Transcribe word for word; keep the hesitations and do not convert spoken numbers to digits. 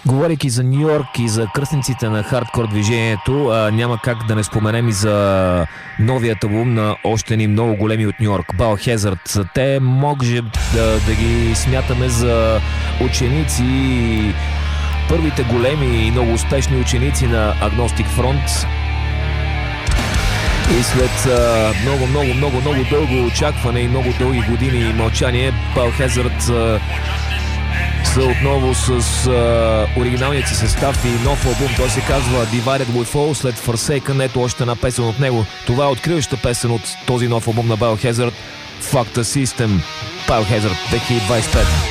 Говорейки за Ню Йорк и за кръстниците на хардкор движението, а, няма как да не споменем и за новият албум на още ни много големи от Ню Йорк, Biohazard. Те може да, да ги смятаме за ученици, първите големи и много успешни ученици на Agnostic Front. И след а, много, много, много, много дълго очакване и много дълги години мълчание, Biohazard а, са отново с а, оригиналният си състав и нов албум. Той се казва Divided We Fall. След Forsaken, ето още една песен от него. Това е откриваща песен от този нов албум на Biohazard, Fuck the System. Biohazard две хиляди двадесет и пета.